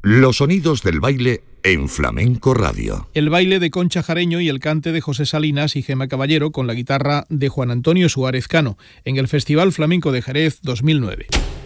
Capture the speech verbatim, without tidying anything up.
Los sonidos del baile en Flamenco Radio. El baile de Concha Jareño y el cante de José Salinas y Gema Caballero con la guitarra de Juan Antonio Suárez Cano en el Festival Flamenco de Jerez dos mil nueve.